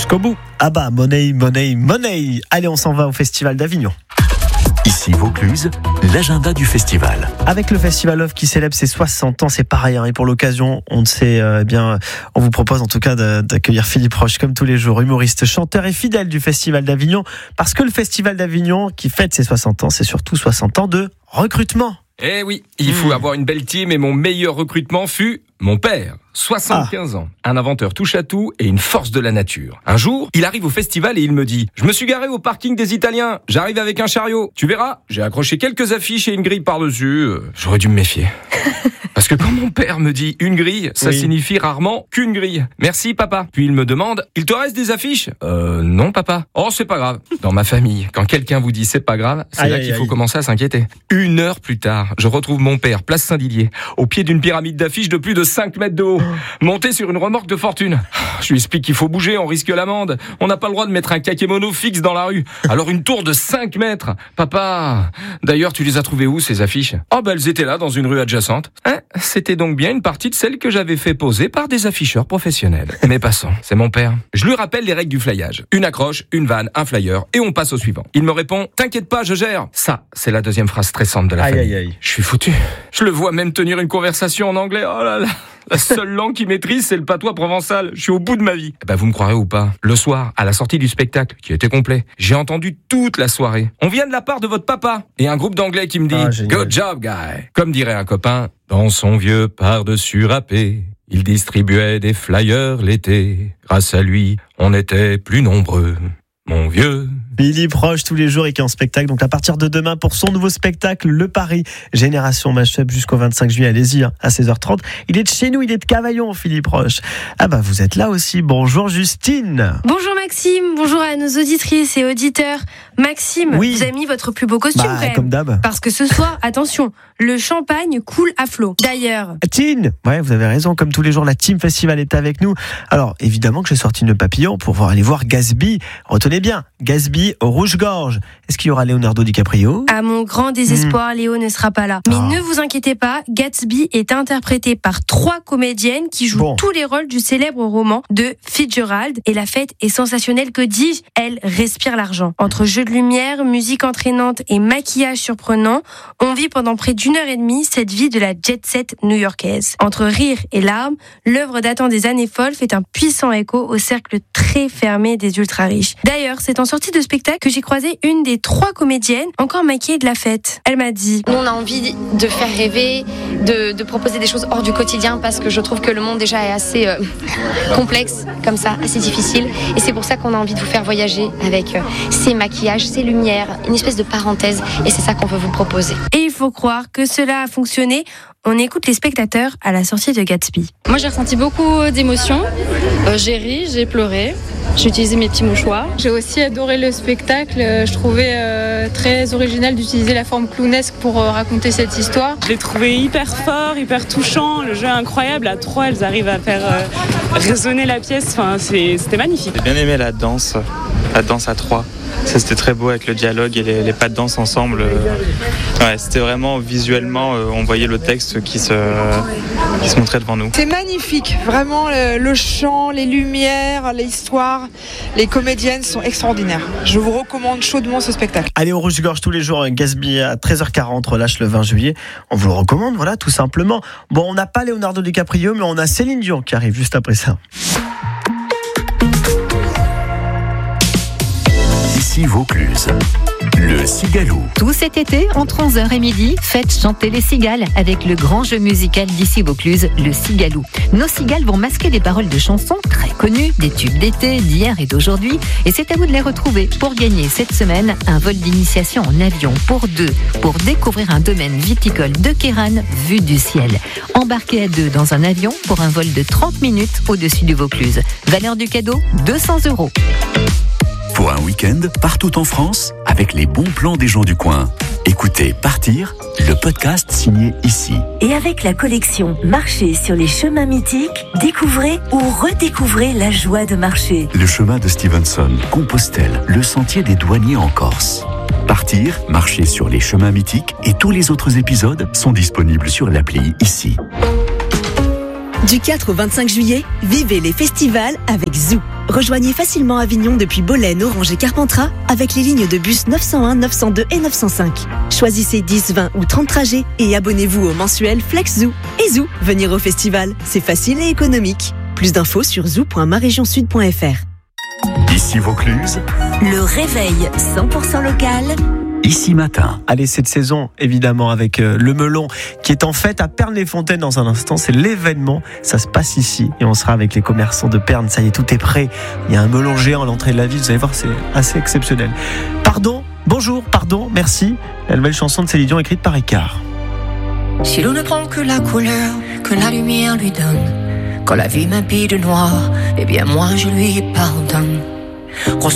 jusqu'au bout. Ah bah, money, money, money. Allez, on s'en va au Festival d'Avignon. Ici Vaucluse, l'agenda du festival. Avec le Festival Love qui célèbre ses 60 ans, c'est pareil. Et pour l'occasion, on vous propose en tout cas d'accueillir Philippe Roche comme tous les jours, humoriste, chanteur et fidèle du Festival d'Avignon. Parce que le Festival d'Avignon qui fête ses 60 ans, c'est surtout 60 ans de recrutement. Eh oui, il faut avoir une belle team et mon meilleur recrutement fut mon père. 75 ans, un inventeur touche-à-tout et une force de la nature. Un jour, il arrive au festival et il me dit « Je me suis garé au parking des Italiens, j'arrive avec un chariot. Tu verras, j'ai accroché quelques affiches et une grille par-dessus. J'aurais dû me méfier. » Parce que quand mon père me dit une grille, ça signifie rarement qu'une grille. Merci papa. Puis il me demande, il te reste des affiches ? Non papa. Oh c'est pas grave. Dans ma famille, quand quelqu'un vous dit c'est pas grave, c'est là qu'il faut commencer à s'inquiéter. 1 heure plus tard, je retrouve mon père, place Saint-Didier, au pied d'une pyramide d'affiches de plus de 5 mètres de haut, monté sur une remorque de fortune. Je lui explique qu'il faut bouger, on risque l'amende. On n'a pas le droit de mettre un kakémono fixe dans la rue. Alors une tour de 5 mètres. Papa, d'ailleurs tu les as trouvées où ces affiches ? Oh bah elles étaient là dans une rue adjacente. C'était donc bien une partie de celle que j'avais fait poser par des afficheurs professionnels. Mais passons, c'est mon père. Je lui rappelle les règles du flyage. Une accroche, une vanne, un flyer, et on passe au suivant. Il me répond, t'inquiète pas, je gère. Ça, c'est la deuxième phrase stressante de la famille. Je suis foutu. Je le vois même tenir une conversation en anglais. Oh là là. La seule langue qu'il maîtrise, c'est le patois provençal. Je suis au bout de ma vie. Vous me croirez ou pas, le soir, à la sortie du spectacle, qui était complet, j'ai entendu toute la soirée. On vient de la part de votre papa. Et un groupe d'anglais qui me dit, good job, guy. Comme dirait un copain, dans son vieux par-dessus râpé, il distribuait des flyers l'été. Grâce à lui, on était plus nombreux. Mon vieux. Philippe Roche tous les jours et qui est en spectacle. Donc à partir de demain pour son nouveau spectacle, Le Paris Génération Mashup jusqu'au 25 juillet. Allez-y, à 16h30. Il est de chez nous, il est de Cavaillon, Philippe Roche. Ah bah vous êtes là aussi. Bonjour Justine. Bonjour Maxime, bonjour à nos auditrices et auditeurs. Maxime, vous avez mis votre plus beau costume quand même. Comme d'hab. Parce que ce soir, attention, le champagne coule à flot. D'ailleurs, Tine, vous avez raison, comme tous les jours, la Team Festival est avec nous. Alors, évidemment que j'ai sorti le papillon pour aller voir Gatsby. Retenez bien, Gatsby Rouge-Gorge. Est-ce qu'il y aura Leonardo DiCaprio ? À mon grand désespoir, Léo ne sera pas là. Mais ne vous inquiétez pas, Gatsby est interprété par 3 comédiennes qui jouent tous les rôles du célèbre roman de Fitzgerald. Et la fête est sensationnelle, que dis-je ? Elle respire l'argent. Entre jeux de lumière, musique entraînante et maquillage surprenant, on vit pendant près d'1h30 cette vie de la jet-set new-yorkaise. Entre rire et larmes, l'œuvre datant des années folles fait un puissant écho au cercle très fermé des ultra-riches. D'ailleurs, c'est en sortie de spectacle que j'ai croisé une des 3 comédiennes encore maquillée de la fête. Elle m'a dit, nous on a envie de faire rêver, de proposer des choses hors du quotidien, parce que je trouve que le monde déjà est assez complexe comme ça, assez difficile, et c'est pour ça qu'on a envie de vous faire voyager avec ces maquillages, ces lumières, une espèce de parenthèse, et c'est ça qu'on veut vous proposer. Et il faut croire que cela a fonctionné. On écoute les spectateurs à la sortie de Gatsby. Moi j'ai ressenti beaucoup d'émotions, j'ai ri, j'ai pleuré. J'ai utilisé mes petits mouchoirs. J'ai aussi adoré le spectacle. Je trouvais très original d'utiliser la forme clownesque pour raconter cette histoire. Je l'ai trouvé hyper fort, hyper touchant. Le jeu est incroyable. À 3, elles arrivent à faire résonner la pièce. Enfin, c'était magnifique. J'ai bien aimé la danse à 3. Ça, c'était très beau avec le dialogue et les pas de danse ensemble. C'était vraiment visuellement, on voyait le texte qui se montrait devant nous. C'est magnifique, vraiment le chant, les lumières, l'histoire, les comédiennes sont extraordinaires. Je vous recommande chaudement ce spectacle. Allez au Rouge-Gorge tous les jours, Gatsby à 13h40, relâche le 20 juillet. On vous le recommande, voilà, tout simplement. Bon, on n'a pas Leonardo DiCaprio, mais on a Céline Dion qui arrive juste après ça. Ici Vaucluse, le Cigalou. Tout cet été, entre 11h et midi, faites chanter les cigales avec le grand jeu musical d'ici Vaucluse, le Cigalou. Nos cigales vont masquer des paroles de chansons très connues, des tubes d'été, d'hier et d'aujourd'hui. Et c'est à vous de les retrouver pour gagner cette semaine un vol d'initiation en avion pour 2, pour découvrir un domaine viticole de Kéran vu du ciel. Embarquez à 2 dans un avion pour un vol de 30 minutes au-dessus du Vaucluse. Valeur du cadeau, 200 €. Pour un week-end, partout en France, avec les bons plans des gens du coin. Écoutez Partir, le podcast signé Ici. Et avec la collection Marcher sur les chemins mythiques, découvrez ou redécouvrez la joie de marcher. Le chemin de Stevenson, Compostelle, le sentier des douaniers en Corse. Partir, marcher sur les chemins mythiques et tous les autres épisodes sont disponibles sur l'appli Ici. Du 4 au 25 juillet, vivez les festivals avec Zoo. Rejoignez facilement Avignon depuis Bolène, Orange et Carpentras avec les lignes de bus 901, 902 et 905. Choisissez 10, 20 ou 30 trajets et abonnez-vous au mensuel FlexZoo. Et Zoo, venir au festival, c'est facile et économique. Plus d'infos sur zoo.maregionsud.fr. Ici Vaucluse, le réveil 100% local. Ici Matin. Allez, cette saison, évidemment, avec le melon qui est en fête à Pernes-les-Fontaines dans un instant. C'est l'événement. Ça se passe ici. Et on sera avec les commerçants de Pernes. Ça y est, tout est prêt. Il y a un melon géant à l'entrée de la ville. Vous allez voir, c'est assez exceptionnel. Pardon, bonjour, pardon, merci. La nouvelle chanson de Céline Dion écrite par Écart. Si l'on ne prend que la couleur que la lumière lui donne, quand la vie m'habille de noir, eh bien moi je lui pardonne.